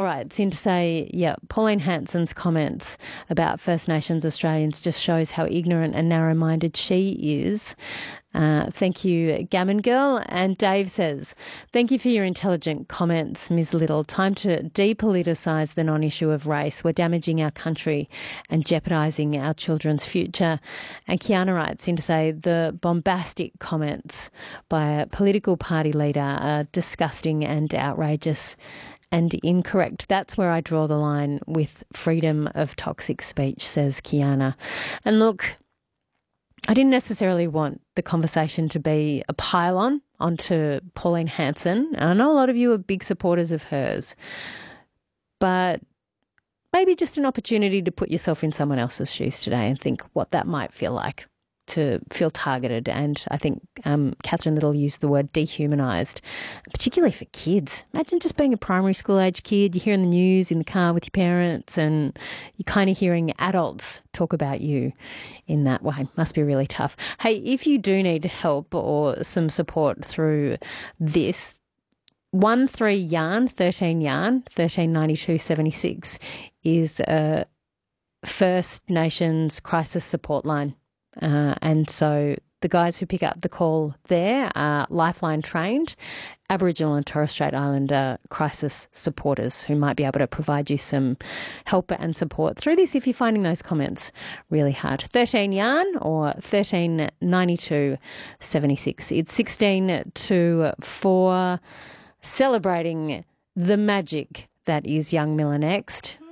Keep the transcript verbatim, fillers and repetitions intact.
right, seem to say, yeah, Pauline Hanson's comments about First Nations Australians just shows how ignorant and narrow-minded she is. Uh, thank you, Gammon Girl. And Dave says, thank you for your intelligent comments, Miz Little. Time to depoliticise the non-issue of race. We're damaging our country and jeopardising our children's future. And Kiana writes in to say the bombastic comments by a political party leader are disgusting and outrageous and incorrect. That's where I draw the line with freedom of toxic speech, says Kiana. And look, I didn't necessarily want the conversation to be a pile-on onto Pauline Hanson. And I know a lot of you are big supporters of hers, but maybe just an opportunity to put yourself in someone else's shoes today and think what that might feel like to feel targeted. And I think um, Catherine Little used the word dehumanised, particularly for kids. Imagine just being a primary school age kid. You hear in the news in the car with your parents and you're kind of hearing adults talk about you in that way. Must be really tough. Hey, if you do need help or some support through this, one three yarn, thirteen yarn, thirteen ninety-two seventy-six is a First Nations crisis support line. Uh, and so the guys who pick up the call there are Lifeline trained Aboriginal and Torres Strait Islander crisis supporters who might be able to provide you some help and support through this if you're finding those comments really hard. thirteen yarn or thirteen ninety-two seventy-six. It's sixteen to four, celebrating the magic that is Young Miller next.